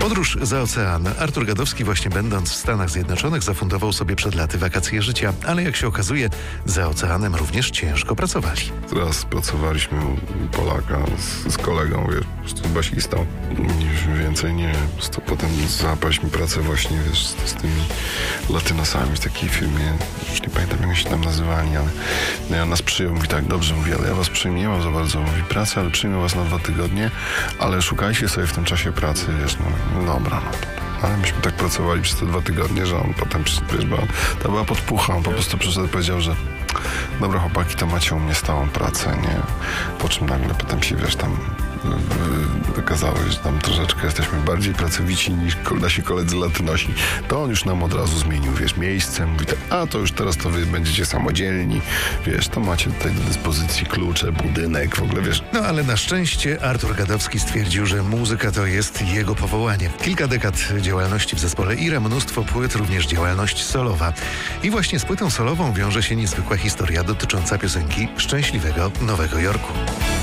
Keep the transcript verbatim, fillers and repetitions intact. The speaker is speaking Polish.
Podróż za ocean. Artur Gadowski, właśnie będąc w Stanach Zjednoczonych, zafundował sobie przed laty wakacje życia, ale jak się okazuje, za oceanem również ciężko pracowali. Teraz pracowaliśmy u Polaka z, z kolegą, wiesz, z basistą. Już więcej nie, po prostu potem załapaliśmy pracę właśnie, wiesz, z, z tymi latynosami w takiej firmie. Już nie pamiętam, jak się tam nazywali, ale no, ja nas przyjął, mówi tak, dobrze, mówi, ale ja was przyjmę, nie mam za bardzo, mówi, pracę, ale przyjmę was na dwa tygodnie, ale szukajcie sobie w tym czasie pracy, wiesz, no, no dobra, no. Ale myśmy tak pracowali przez te dwa tygodnie, że on potem, wiesz, bo to była podpucha, on po prostu przyszedł i powiedział, że dobra chłopaki, to macie u mnie stałą pracę, nie? Po czym nagle potem się, wiesz, tam wykazało, że tam troszeczkę jesteśmy bardziej pracowici niż nasi koledzy latynosi. To on już nam od razu zmienił, wiesz, miejsce, mówi tak, a to już teraz to wy będziecie samodzielni, wiesz, to macie tutaj do dyspozycji klucze, budynek, w ogóle, wiesz. No ale na szczęście Artur Gadowski stwierdził, że muzyka to jest jego powołanie. Kilka dekad działalności w zespole Ira, mnóstwo płyt, również działalność solowa. I właśnie z płytą solową wiąże się niezwykła historia dotycząca piosenki Szczęśliwego Nowego Jorku.